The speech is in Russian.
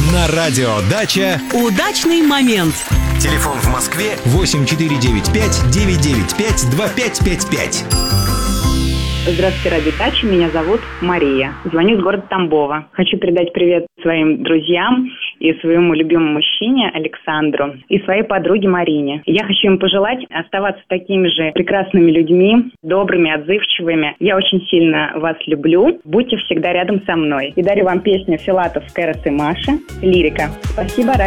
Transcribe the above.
На радио «Дача» удачный момент. Телефон в Москве 8495-995-2555. Здравствуйте, радио «Дача». Меня зовут Мария. Звоню из города Тамбова. Хочу передать привет своим друзьям и своему любимому мужчине Александру и своей подруге Марине. Я хочу им пожелать оставаться такими же прекрасными людьми, добрыми, отзывчивыми. Я очень сильно вас люблю. Будьте всегда рядом со мной. И дарю вам песню Филатов, Кэрос и Маша «Лирика». Спасибо, радио.